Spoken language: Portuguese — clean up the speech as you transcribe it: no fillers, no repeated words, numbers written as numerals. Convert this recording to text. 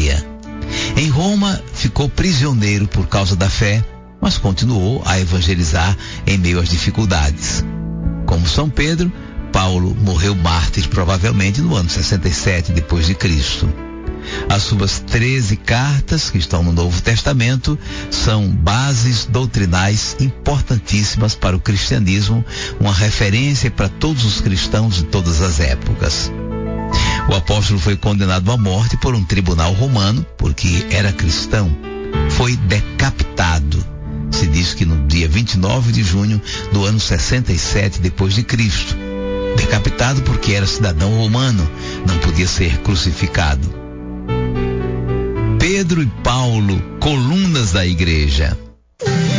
Samaria. Em Roma, ficou prisioneiro por causa da fé, mas continuou a evangelizar em meio às dificuldades. Como São Pedro, Paulo morreu mártir provavelmente no ano 67 depois de Cristo. As suas 13 cartas, que estão no Novo Testamento, são bases doutrinais importantíssimas para o cristianismo, uma referência para todos os cristãos de todas as épocas. O apóstolo foi condenado à morte por um tribunal romano, porque era cristão. Foi decapitado. Se diz que no dia 29 de junho do ano 67 depois de Cristo. Decapitado porque era cidadão romano, não podia ser crucificado. Pedro e Paulo, colunas da igreja.